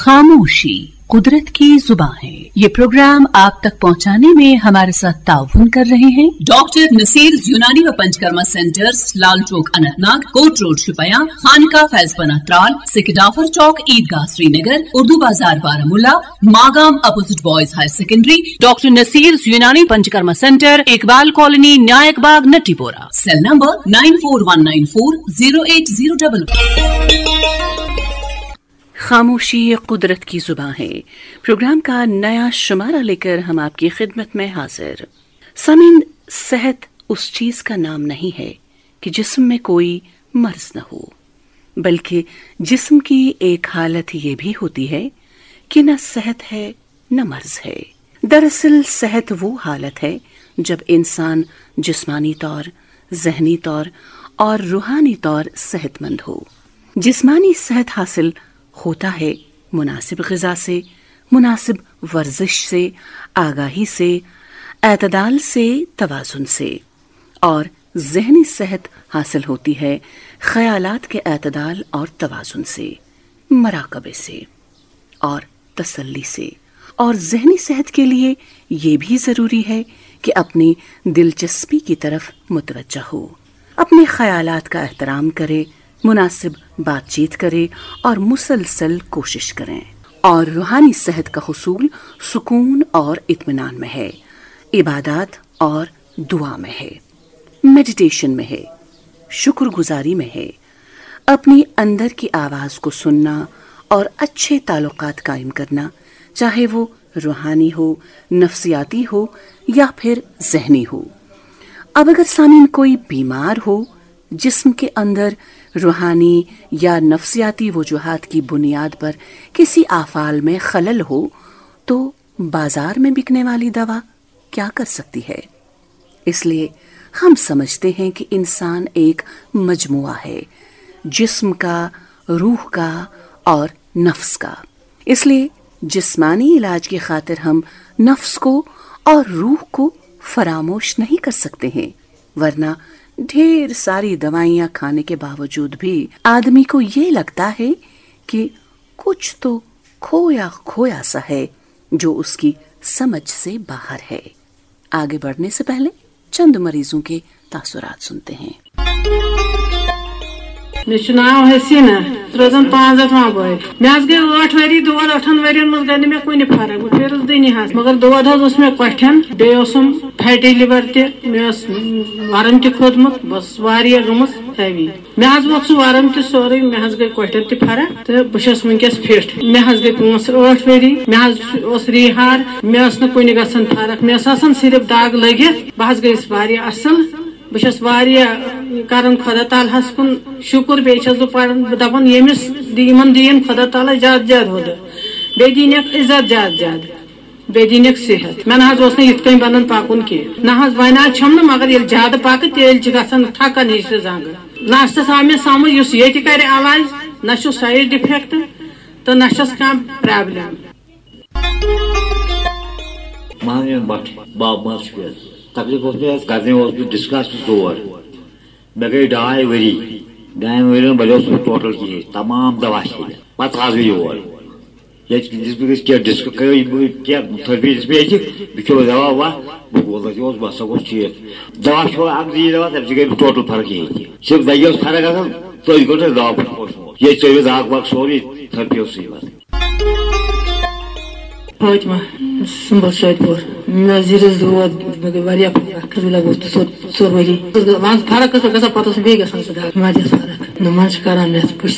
खामोशी कुदरत की जुबान है। ये प्रोग्राम आप तक पहुंचाने में हमारे साथ ताउन कर रहे हैं डॉक्टर नसीर यूनानी व panchakarma centres, Lal Chowk Anantnag, coat road शुपया, खानका फैजपना Tral, सिकडाफर चौक, ईदगाह श्रीनगर, उर्दू बाजार Baramulla, Magam opposite boys higher secondary, doctor Naseer यूनानी पंचकर्मा सेंटर, इकबाल कॉलोनी, नायक बाग, नट्टीपोरा। Cell number 9419408000। खामोशी कुदरत की जुबान है। प्रोग्राम का नया शुमारा लेकर हम आपकी खिदमत में हाजिर। सामीन, सेहत उस चीज का नाम नहीं है कि जिस्म में कोई मर्ज न हो, बल्कि जिस्म की एक हालत ये भी होती है कि न सेहत है न मर्ज है। दरअसल सेहत वो हालत है जब इंसान जिस्मानी तौर, जहनी तौर और रूहानी तौर सेहतमंद हो। जिस्मानी सेहत हासिल होता है मुनासिब ग़िज़ा से, मुनासिब वर्जिश से, आगाही से, एतदाल से, तवाज़ुन से, और ज़हनी सेहत हासिल होती है ख़यालात के एतदाल और तवाज़ुन से, मराक़बे से और तसल्ली से। और ज़हनी सेहत के लिए ये भी ज़रूरी है कि अपनी दिलचस्पी की तरफ मुतवज्जह हो, अपने ख़यालात का एहतराम करे, मुनासिब बातचीत करे और मुसलसल कोशिश करें। और रूहानी सेहत का हुसूल सुकून और इत्मीनान में है, इबादत और दुआ में है, मेडिटेशन में है, शुक्रगुजारी में है, अपनी अंदर की आवाज़ को सुनना और अच्छे ताल्लुकात कायम करना, चाहे वो रूहानी हो, नफ्सियाती हो या फिर ज़हनी हो। अब अगर सामीन कोई बीमार हो, जिस्म के अंदर रूहानी या नफ्सियाती वजूहात की बुनियाद पर किसी आफाल में खलल हो, तो बाजार में बिकने वाली दवा क्या कर सकती है? इसलिए हम समझते हैं कि इंसान एक मजमुआ है, जिस्म का, रूह का और नफ्स का। इसलिए जिस्मानी इलाज की खातिर हम नफ्स को और रूह को फरामोश नहीं कर सकते हैं, वरना ढेर सारी दवाइयां खाने के बावजूद भी आदमी को ये लगता है कि कुछ तो खोया खोया सा है जो उसकी समझ से बाहर है। आगे बढ़ने से पहले चंद मरीजों के तासुरात सुनते हैं। नाव हसीना 5 बोल मे गई 8 वरी दौद 8 वन मज गई मे कुछ फर्क बह फिर दनी मगर दौद मे कठन बेसम फैटी लिवर तम खोदमुत बस गमस हैवी मे वो वरम तोरे मे गई कठन फर्क तो बहुत वनकस फिट मे गई 8 वरी मे रिहार मे कुन गसन फर्क मे सिर्फ दाग लगित बह गई असल बह करन खुदा ताला कुन शुक्र बे दपान यमिस दीन खुदा ताला ज्यादा ज्यादा होद बे दीनक इज्जत ज्यादा ज्यादा बे दीनक सेहत मे ये बनन पकुन की वन छम मगर ये ज्यादा पक तेल गसान थकन हिश जंग लास्टस आव मे समझ ये कर इलाज न साइड इफेक्ट तो न प्रॉब्लम। तकलीफ करने डिस्कस दौर मे गई 2.5 वरी बल टोटल कहें तमाम दवा पे योर बिचो दवा वा बह सा ठीक दवा दवा तब गई टोटल फर्क कहें सिर्फ दगी फर्क गई गो दवा पे ये चल दाग वाग सोरी थर्पियो सी फातिमा संभल सैदपुर मे जीरस दौद मे गई फर्क लग 4 वरी फर्क गसा पे बे गसान फर्क नमान कर